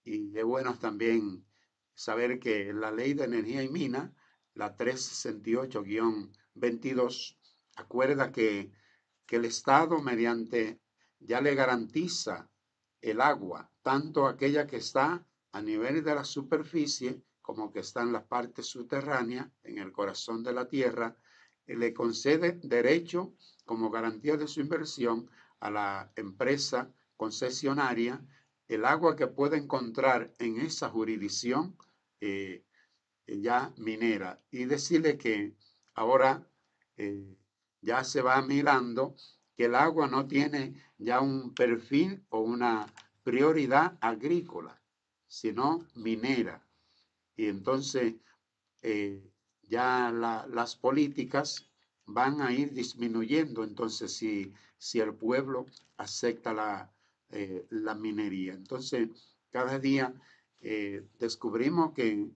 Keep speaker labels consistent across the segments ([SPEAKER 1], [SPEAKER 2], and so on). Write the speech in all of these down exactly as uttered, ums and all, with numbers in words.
[SPEAKER 1] Y es bueno también saber que la Ley de Energía y Mina, la trescientos sesenta y ocho guión veintidós, acuerda que, que el Estado mediante ya le garantiza el agua, tanto aquella que está a nivel de la superficie como que está en la parte subterránea, en el corazón de la tierra, le concede derecho como garantía de su inversión a la empresa concesionaria el agua que pueda encontrar en esa jurisdicción eh, ya minera y decirle que ahora eh, ya se va mirando que el agua no tiene ya un perfil o una prioridad agrícola, sino minera. Y entonces eh, ya la, las políticas van a ir disminuyendo, entonces si, si el pueblo acepta la, eh, la minería. Entonces, cada día eh, descubrimos que,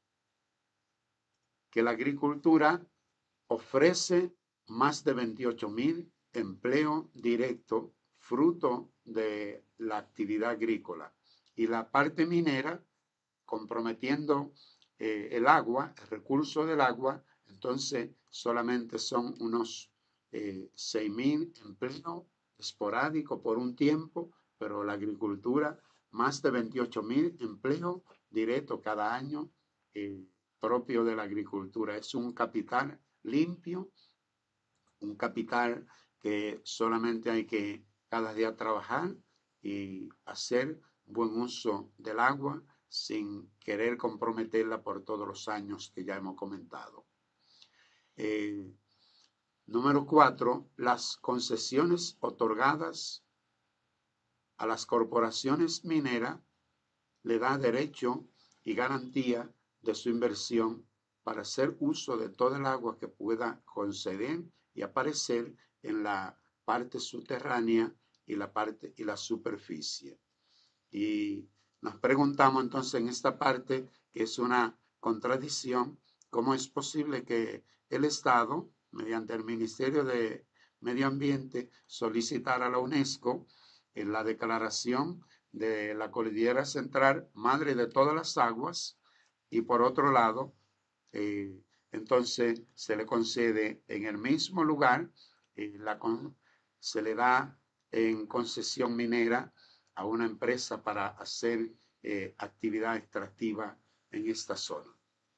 [SPEAKER 1] que la agricultura ofrece más de veintiocho mil empleos directos fruto de la actividad agrícola. Y la parte minera, comprometiendo eh, el agua, el recurso del agua, entonces solamente son unos eh, seis mil empleos esporádicos por un tiempo, pero la agricultura, más de veintiocho mil empleos directos cada año eh, propio de la agricultura. Es un capital limpio, un capital que solamente hay que cada día trabajar y hacer buen uso del agua sin querer comprometerla por todos los años que ya hemos comentado. Eh, número cuatro, las concesiones otorgadas a las corporaciones mineras le da derecho y garantía de su inversión para hacer uso de toda el agua que pueda conceder y aparecer en la parte subterránea y la parte y la superficie. Y nos preguntamos entonces en esta parte, que es una contradicción, cómo es posible que el Estado, mediante el Ministerio de Medio Ambiente, solicitara a la UNESCO en la declaración de la Cordillera Central, madre de todas las aguas, y por otro lado, eh, entonces se le concede en el mismo lugar, eh, la se le da en concesión minera a una empresa para hacer eh, actividad extractiva en esta zona.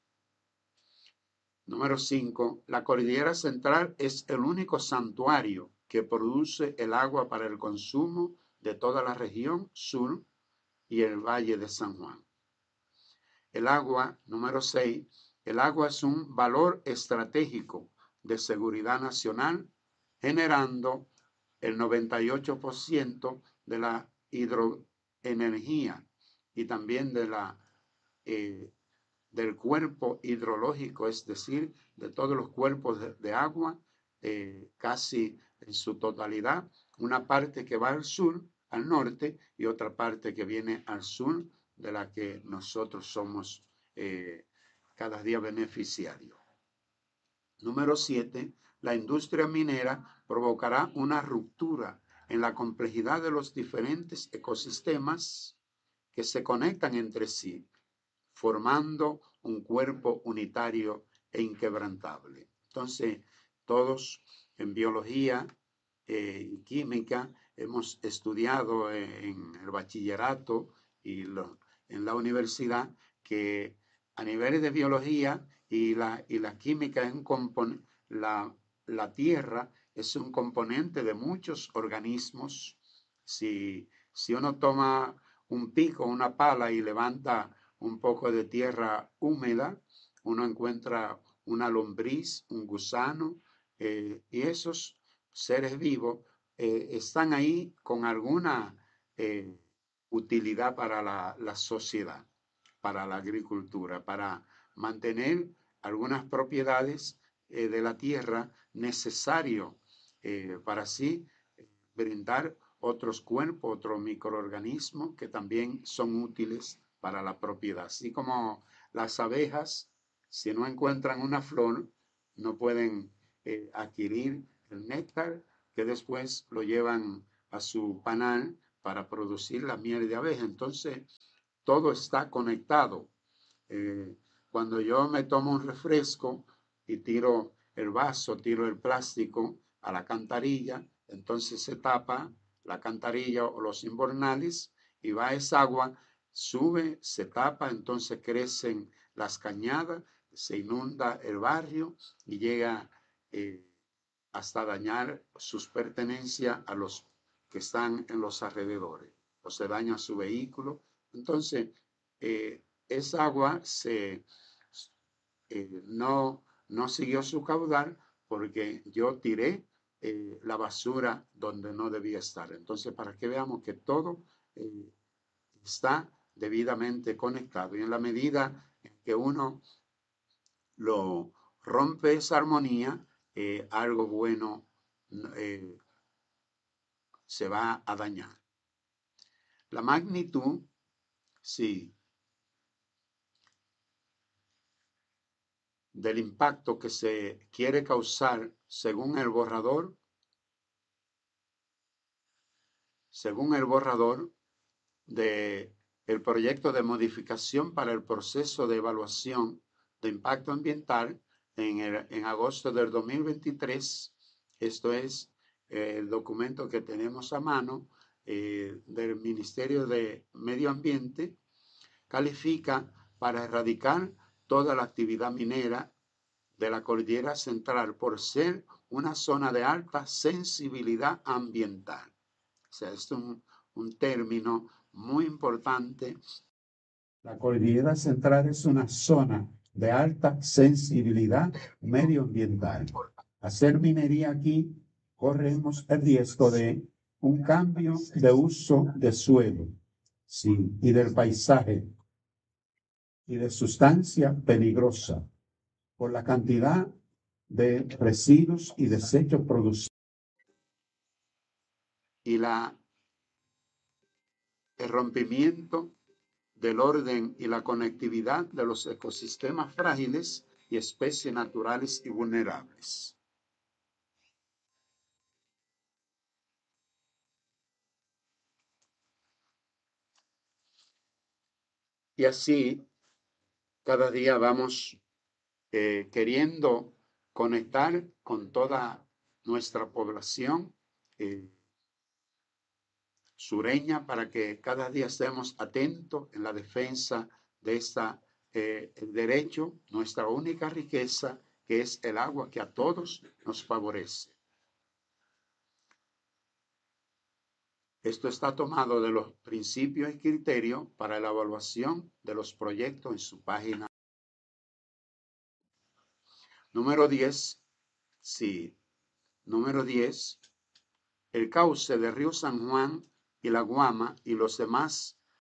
[SPEAKER 1] Número cinco. La Cordillera Central es el único santuario que produce el agua para el consumo de toda la región sur y el Valle de San Juan. El agua, número seis. El agua es un valor estratégico de seguridad nacional, generando el noventa y ocho por ciento de la hidroenergía y también de la, eh, del cuerpo hidrológico, es decir, de todos los cuerpos de, de agua, eh, casi en su totalidad, una parte que va al sur, al norte, y otra parte que viene al sur, de la que nosotros somos eh, cada día beneficiarios. Número siete. La industria minera provocará una ruptura en la complejidad de los diferentes ecosistemas que se conectan entre sí, formando un cuerpo unitario e inquebrantable. Entonces, todos en biología eh, y química hemos estudiado en el bachillerato y lo, en la universidad que a niveles de biología y la, y la química es un componente, la, la tierra es un componente de muchos organismos. Si, si uno toma un pico, una pala y levanta un poco de tierra húmeda, uno encuentra una lombriz, un gusano, eh, y esos seres vivos eh, están ahí con alguna eh, utilidad para la, la sociedad, para la agricultura, para mantener algunas propiedades eh, de la tierra necesario eh, para así eh, brindar otros cuerpos, otros microorganismos que también son útiles para la propiedad. Así como las abejas, si no encuentran una flor, no pueden eh, adquirir el néctar que después lo llevan a su panal para producir la miel de abeja. Entonces, todo está conectado. Eh, cuando yo me tomo un refresco y tiro el vaso, tiro el plástico a la cantarilla, entonces se tapa la cantarilla o los invernales y va esa agua, sube, se tapa, entonces crecen las cañadas, se inunda el barrio y llega eh, hasta dañar sus pertenencias a los que están en los alrededores, o se daña su vehículo. Entonces, eh, esa agua se, eh, no, no siguió su caudal porque yo tiré eh, la basura donde no debía estar. Entonces, para que veamos que todo eh, está debidamente conectado. Y en la medida en que uno lo rompe esa armonía, eh, algo bueno eh, se va a dañar. La magnitud, sí, del impacto que se quiere causar según el borrador, según el borrador de el proyecto de modificación para el proceso de evaluación de impacto ambiental en, el, en agosto del dos mil veintitrés. Esto es eh, el documento que tenemos a mano eh, del Ministerio de Medio Ambiente. Califica para erradicar toda la actividad minera de la Cordillera Central por ser una zona de alta sensibilidad ambiental. O sea, esto es un, un término muy importante. La Cordillera Central es una zona de alta sensibilidad medioambiental. Hacer minería aquí corremos el riesgo de un cambio de uso de suelo, sí, y del paisaje y de sustancia peligrosa por la cantidad de residuos y desechos producidos y la, el rompimiento del orden y la conectividad de los ecosistemas frágiles y especies naturales y vulnerables. Y así, cada día vamos eh, queriendo conectar con toda nuestra población eh, sureña para que cada día estemos atentos en la defensa de esta eh, el derecho, nuestra única riqueza, que es el agua que a todos nos favorece. Esto está tomado de los principios y criterios para la evaluación de los proyectos en su página. Número diez, sí, número diez, el cauce del río San Juan y la Guama y los demás.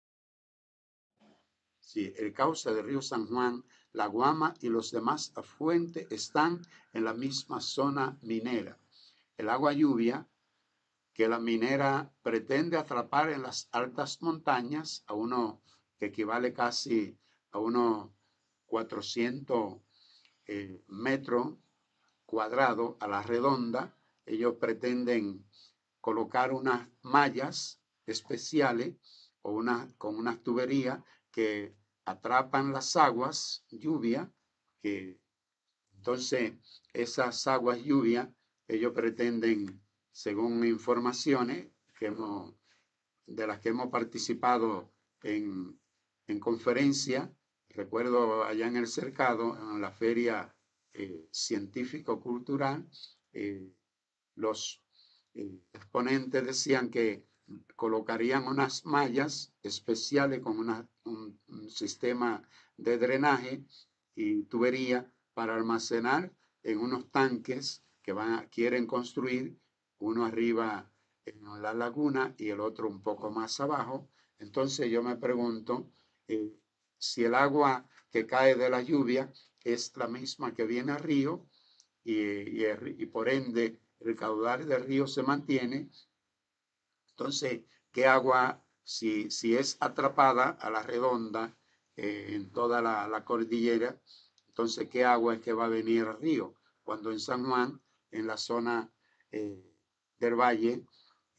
[SPEAKER 1] Sí, el cauce del río San Juan, la Guama y los demás afluentes están en la misma zona minera. El agua lluvia que la minera pretende atrapar en las altas montañas, a uno que equivale casi a unos cuatrocientos eh, metros cuadrados a la redonda. Ellos pretenden colocar unas mallas especiales o una, con unas tuberías que atrapan las aguas lluvia, que entonces esas aguas lluvia ellos pretenden, según informaciones que hemos, de las que hemos participado en, en conferencia, recuerdo allá en el Cercado, en la feria eh, científico-cultural, eh, los eh, exponentes decían que colocarían unas mallas especiales con una, un, un sistema de drenaje y tubería para almacenar en unos tanques que van a, quieren construir, uno arriba en la laguna y el otro un poco más abajo. Entonces yo me pregunto eh, si el agua que cae de la lluvia es la misma que viene al río y, y, y por ende el caudal del río se mantiene. Entonces, ¿qué agua, si, si es atrapada a la redonda eh, en toda la, la cordillera, entonces qué agua es que va a venir al río? Cuando en San Juan, en la zona eh, del valle,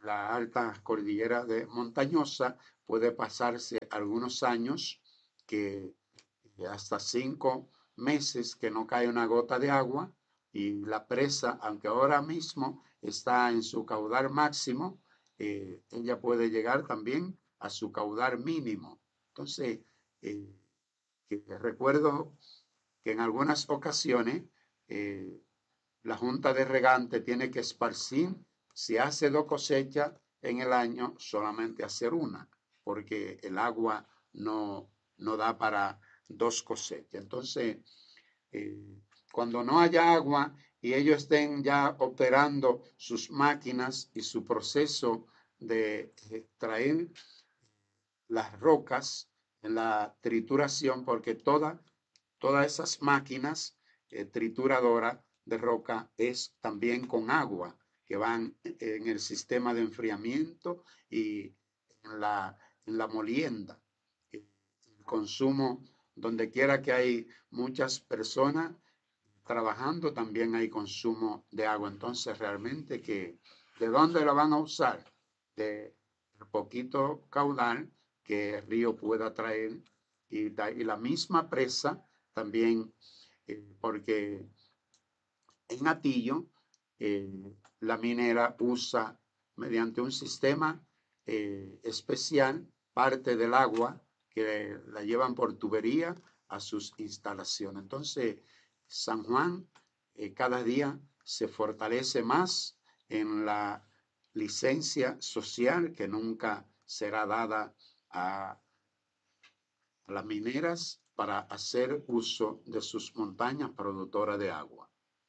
[SPEAKER 1] la alta cordillera de montañosa puede pasarse algunos años que hasta cinco meses que no cae una gota de agua y la presa, aunque ahora mismo está en su caudal máximo, eh, ella puede llegar también a su caudal mínimo. Entonces, eh, que recuerdo que en algunas ocasiones eh, la junta de regante tiene que esparcir, si hace dos cosechas en el año, solamente hacer una, porque el agua no, no da para dos cosechas. Entonces, eh, cuando no haya agua y ellos estén ya operando sus máquinas y su proceso de extraer las rocas en la trituración, porque toda, todas esas máquinas eh, trituradoras de roca es también con agua, que van en el sistema de enfriamiento y en la, en la molienda. El consumo, donde quiera que hay muchas personas trabajando, también hay consumo de agua. Entonces, realmente que, ¿de dónde la van a usar? De poquito caudal que el río pueda traer y, y la misma presa también, eh, porque en Atillo eh, la minera usa mediante un sistema eh, especial parte del agua que la llevan por tubería a sus instalaciones. Entonces, San Juan eh, cada día se fortalece más en la licencia social que nunca será dada a, a las mineras para hacer uso de sus montañas productoras de agua.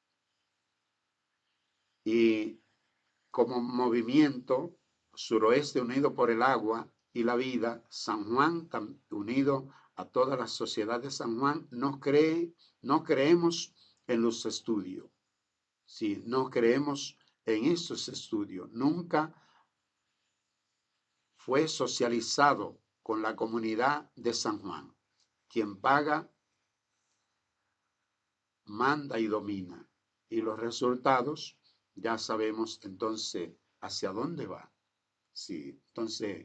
[SPEAKER 1] Y como movimiento suroeste unido por el agua y la vida, San Juan unido a toda la sociedad de San Juan, no cree, no creemos en los estudios. Sí, no creemos en esos estudios. Nunca fue socializado con la comunidad de San Juan. Quien paga, manda y domina. Y los resultados, ya sabemos entonces hacia dónde va. Sí, entonces,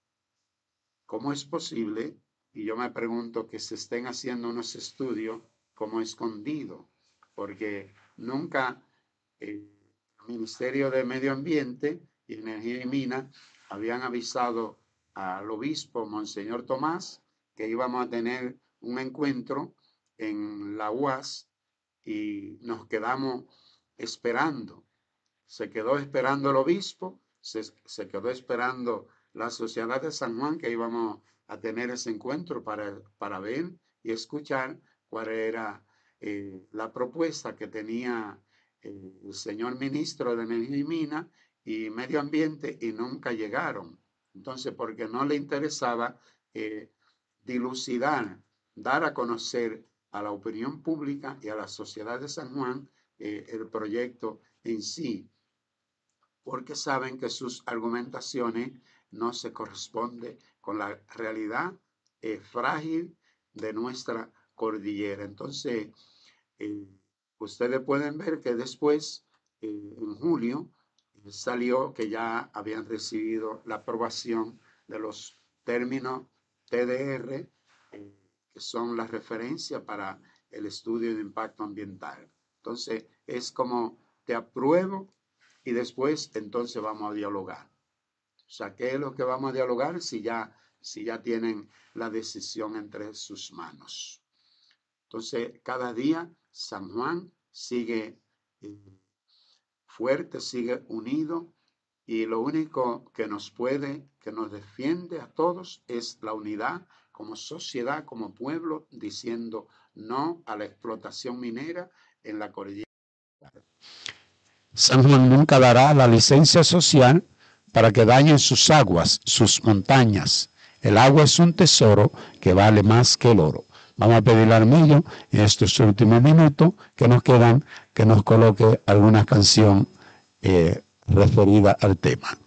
[SPEAKER 1] ¿cómo es posible? Y yo me pregunto que se estén haciendo unos estudios como escondido, porque nunca eh, el Ministerio de Medio Ambiente y Energía y Minas habían avisado al obispo Monseñor Tomás que íbamos a tener un encuentro en la U A S y nos quedamos esperando. Se quedó esperando el obispo, se, se quedó esperando la sociedad de San Juan que íbamos a tener ese encuentro para, para ver y escuchar cuál era eh, la propuesta que tenía eh, el señor ministro de Energía y Minas y Medio Ambiente y nunca llegaron. Entonces, porque no le interesaba eh, dilucidar, dar a conocer a la opinión pública y a la sociedad de San Juan eh, el proyecto en sí, porque saben que sus argumentaciones no se corresponden con la realidad eh, frágil de nuestra cordillera. Entonces, eh, ustedes pueden ver que después, eh, en julio, eh, salió que ya habían recibido la aprobación de los términos T D R, eh, que son la referencia para el estudio de impacto ambiental. Entonces, es como te apruebo y después entonces vamos a dialogar. O sea, ¿qué es lo que vamos a dialogar si ya, si ya tienen la decisión entre sus manos? Entonces, cada día San Juan sigue eh, fuerte, sigue unido y lo único que nos puede, que nos defiende a todos es la unidad como sociedad, como pueblo, diciendo no a la explotación minera en la cordillera.
[SPEAKER 2] San Juan nunca dará la licencia social para que dañen sus aguas, sus montañas. El agua es un tesoro que vale más que el oro. Vamos a pedirle a Armillo en estos últimos minutos que nos quedan, que nos coloque alguna canción eh, referida al tema.